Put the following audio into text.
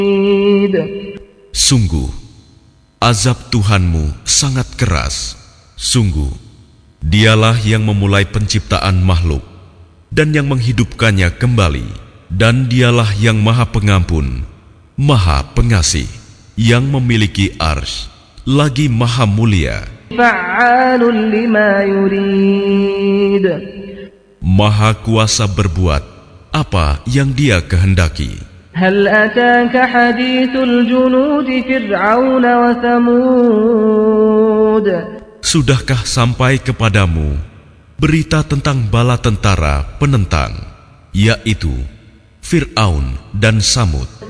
Sungguh, azab Tuhanmu sangat keras. Sungguh, Dialah yang memulai penciptaan makhluk dan yang menghidupkannya kembali. Dan Dialah yang Maha Pengampun, Maha Pengasih, yang memiliki arsy, lagi Maha Mulia. Maha Kuasa berbuat apa yang Dia kehendaki. هل أتاك حديث الجنود فرعون وثمود Sudahkah sampai kepadamu berita tentang bala tentara penentang, yaitu Fir'aun dan Samud?